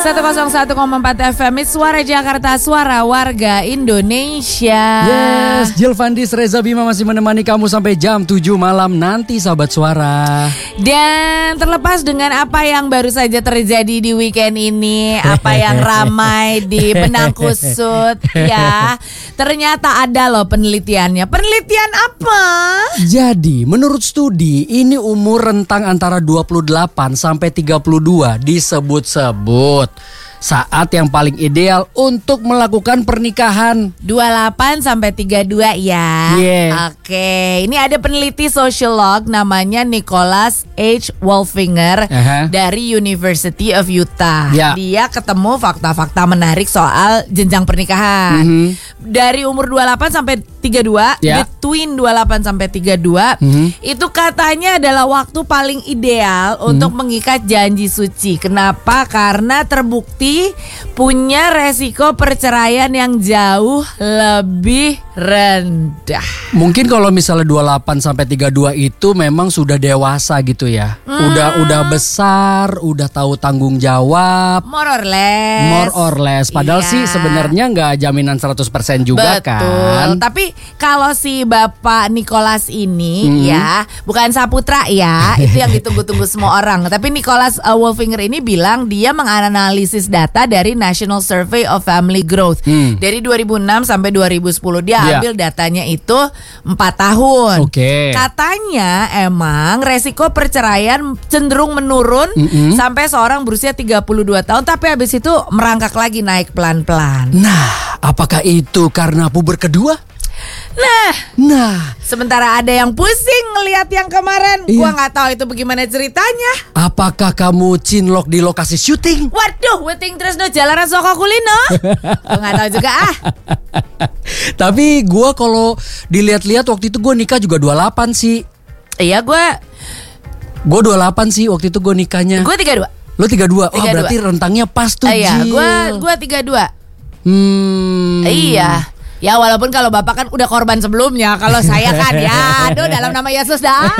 101,4 FM Suara Jakarta, suara warga Indonesia. Yes, Jill Fandis, Reza Bima masih menemani kamu sampai jam 7 malam nanti, sahabat suara. Dan terlepas dengan apa yang baru saja terjadi di weekend ini, apa yang ramai di benang kusut ya, ternyata ada loh penelitiannya. Penelitian apa? Jadi, menurut studi, ini umur rentang antara 28 sampai 32 disebut-sebut saat yang paling ideal untuk melakukan pernikahan. 28 sampai 32 ya. Yeah. Oke, ini ada peneliti sosiolog namanya Nicholas H. Wolfinger dari University of Utah. Yeah. Dia ketemu fakta-fakta menarik soal jenjang pernikahan. Dari umur 28 sampai 32, between 28 sampai 32, itu katanya adalah waktu paling ideal untuk mengikat janji suci. Kenapa? Karena terbukti punya resiko perceraian yang jauh lebih rendah. Mungkin kalau misalnya 28 sampai 32 itu memang sudah dewasa gitu ya. Udah besar, udah tahu tanggung jawab. More or less. Padahal sih sebenarnya nggak jaminan 100% juga. Betul. Kan. Tapi kalau si Bapak Nicholas ini ya, bukan Saputra ya, itu yang ditunggu-tunggu semua orang. Tapi Nicholas Wolfinger ini bilang dia menganalisis data dari National Survey of Family Growth dari 2006 sampai 2010. Dia ambil datanya itu 4 tahun. Katanya emang resiko perceraian cenderung menurun sampai seorang berusia 32 tahun, tapi habis itu merangkak lagi naik pelan-pelan. Nah, apakah itu karena puber kedua? Nah, sementara ada yang pusing ngelihat yang kemarin. Gua nggak tahu itu bagaimana ceritanya. Apakah kamu cinlok di lokasi syuting? Waduh, weting tresno jalanan saka kulino. Gua nggak tahu juga Tapi gua kalau dilihat-lihat waktu itu gua nikah juga 28 sih. Iya, gua 28 sih waktu itu gua nikahnya. Gua 32. Lo 32? Oh, berarti rentangnya pas tuh, iya, Jill. gua 32. Iya. Ya walaupun kalau Bapak kan udah korban sebelumnya. Kalau saya kan ya, aduh dalam nama Yesus dah.